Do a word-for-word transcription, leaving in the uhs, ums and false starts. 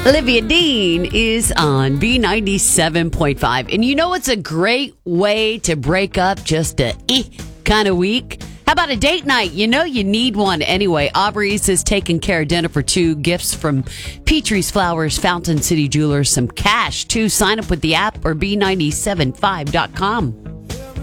Olivia Dean is on B ninety-seven point five. And you know what's a great way to break up just a eh kind of week? How about a date night? You know you need one anyway. Aubrey's is taking care of dinner for two. Gifts from Petrie's Flowers, Fountain City Jewelers, some cash too. Sign up with the app or B nine seven five dot com.